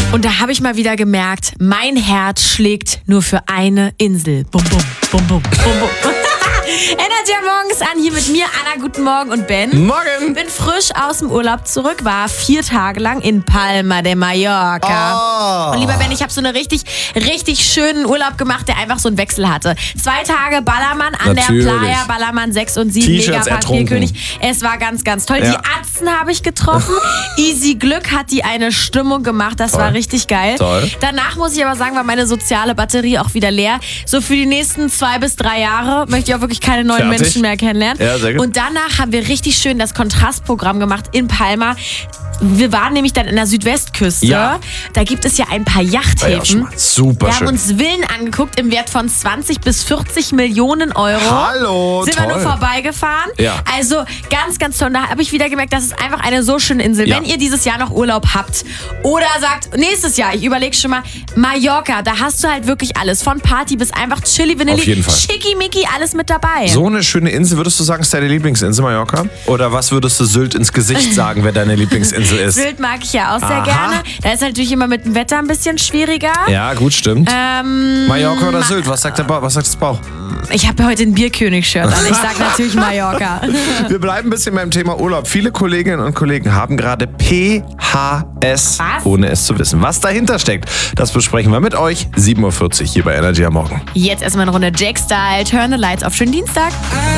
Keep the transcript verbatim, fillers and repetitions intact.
Und da habe ich mal wieder gemerkt, mein Herz schlägt nur für eine Insel. Bum, bum, bum, bum, bum, bum. Energy morgens an, hier mit mir, Anna, guten Morgen und Ben. Morgen. Bin frisch aus dem Urlaub zurück, war vier Tage lang in Palma de Mallorca. Oh. Und lieber Ben, ich habe so einen richtig, richtig schönen Urlaub gemacht, der einfach so einen Wechsel hatte. Zwei Tage Ballermann an Natürlich. der Playa, Ballermann sechs und sieben, T-Shirts Megapark ertrunken. Bierkönig. Es war ganz, ganz toll. Ja. Die Atzen habe ich getroffen. Easy Glück hat die eine Stimmung gemacht, das Toll. war richtig geil. Toll. Danach muss ich aber sagen, war meine soziale Batterie auch wieder leer. So für die nächsten zwei bis drei Jahre möchte ich auch wirklich keine neuen Fertig. Menschen mehr kennenlernen. Ja, sehr gut. Und danach haben wir richtig schön das Kontrastprogramm gemacht in Palma. Wir waren nämlich dann in der Südwestküste. Ja. Da gibt es ja ein paar War ja auch schon Yachthäfen. mal super Wir haben schön. uns Villen angeguckt im Wert von zwanzig bis vierzig Millionen Euro. Hallo, Sind toll. wir nur vorbeigefahren. Ja. Also ganz, ganz toll. Da habe ich wieder gemerkt, das ist einfach eine so schöne Insel. Ja. Wenn ihr dieses Jahr noch Urlaub habt oder sagt, nächstes Jahr, ich überlege schon mal, Mallorca, da hast du halt wirklich alles. Von Party bis einfach Chili Vanilli, Auf jeden Fall. Schickimicki, alles mit dabei. So eine schöne Insel, würdest du sagen, ist deine Lieblingsinsel, Mallorca? Oder was würdest du Sylt ins Gesicht sagen, wer deine Lieblingsinsel ist? Sylt mag ich ja auch sehr Aha. gerne. Da ist natürlich immer mit dem Wetter ein bisschen schwieriger. Ja, gut, stimmt. Ähm, Mallorca oder Sylt? Was sagt der Bauch? Was sagt das Bauch? ich habe heute ein Bierkönig-Shirt an. Ich sag natürlich Mallorca. Wir bleiben ein bisschen beim Thema Urlaub. Viele Kolleginnen und Kollegen haben gerade P H S, Was? ohne es zu wissen. Was dahinter steckt, das besprechen wir mit euch. sieben Uhr vierzig hier bei Energy am Morgen. Jetzt erstmal eine Runde Jack-Style. Turn the Lights auf. Schönen Dienstag.